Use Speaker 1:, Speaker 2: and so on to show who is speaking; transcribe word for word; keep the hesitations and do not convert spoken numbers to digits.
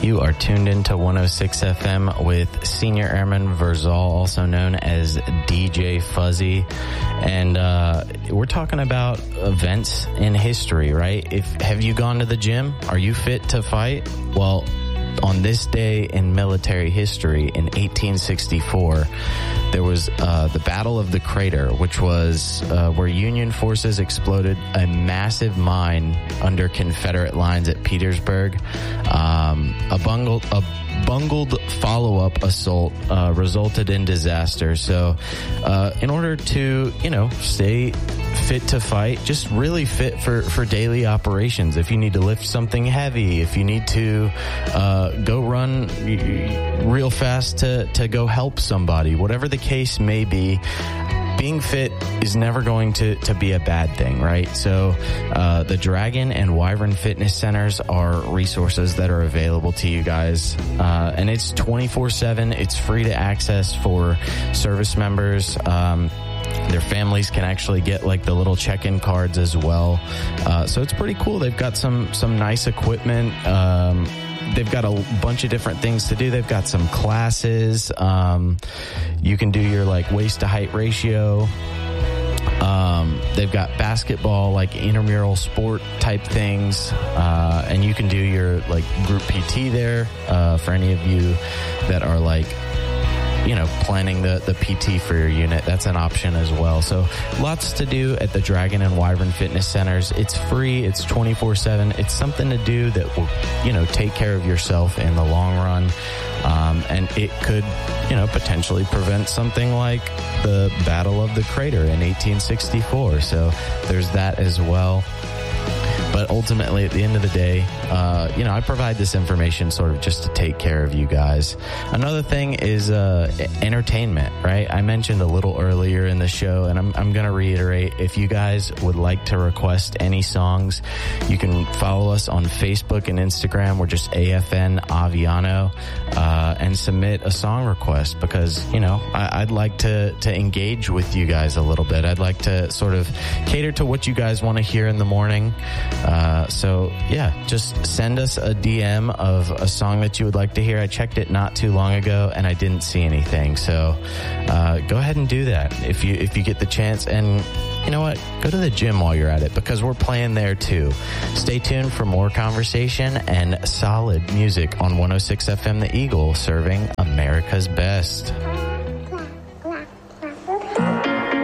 Speaker 1: You are tuned into one oh six F M with Senior Airman Verzal, also known as D J Fuzzy. And uh, we're talking about events in history, right? If have you gone to the gym? Are you fit to fight? Well, on this day in military history, in eighteen sixty-four, there was uh, the Battle of the Crater, which was uh, where Union forces exploded a massive mine under Confederate lines at Petersburg. Um, a bungled, a bungled follow-up assault uh, resulted in disaster. So, uh, in order to, you know, stay fit to fight, just really fit for, for daily operations. If you need to lift something heavy, if you need to uh, go run real fast to, to go help somebody, whatever the case may be, being fit is never going to, to be a bad thing, right? So uh, the Dragon and Wyvern Fitness Centers are resources that are available to you guys. Uh, and it's twenty-four seven. It's free to access for service members. Um, Their families can actually get like the little check-in cards as well. Uh, so it's pretty cool. They've got some, some nice equipment. Um, they've got a bunch of different things to do. They've got some classes. Um, you can do your like waist to height ratio. Um, they've got basketball, like intramural sport type things. Uh, and you can do your like group P T there, uh, for any of you that are like, you know, planning the, the P T for your unit. That's an option as well. So lots to do at the Dragon and Wyvern Fitness Centers. It's free. It's twenty-four seven. It's something to do that will, you know, take care of yourself in the long run. Um, and it could, you know, potentially prevent something like the Battle of the Crater in eighteen sixty-four. So there's that as well. But ultimately, at the end of the day, uh, you know, I provide this information sort of just to take care of you guys. Another thing is uh, entertainment, right? I mentioned a little earlier in the show, and I'm, I'm going to reiterate, if you guys would like to request any songs, you can follow us on Facebook and Instagram. We're just A F N Aviano, uh, and submit a song request because, you know, I, I'd like to, to engage with you guys a little bit. I'd like to sort of cater to what you guys want to hear in the morning. Uh, so yeah, just send us a D M of a song that you would like to hear. I checked it not too long ago and I didn't see anything. So, uh, go ahead and do that if you, if you get the chance. And you know what? Go to the gym while you're at it because we're playing there too. Stay tuned for more conversation and solid music on one oh six F M The Eagle, serving America's best.